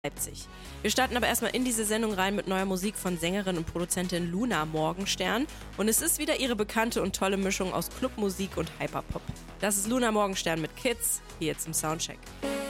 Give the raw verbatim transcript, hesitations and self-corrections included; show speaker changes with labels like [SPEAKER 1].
[SPEAKER 1] Leipzig. Wir starten aber erstmal in diese Sendung rein mit neuer Musik von Sängerin und Produzentin Luna Morgenstern. Und es ist wieder ihre bekannte und tolle Mischung aus Clubmusik und Hyperpop. Das ist Luna Morgenstern mit Kids, hier jetzt im Soundcheck.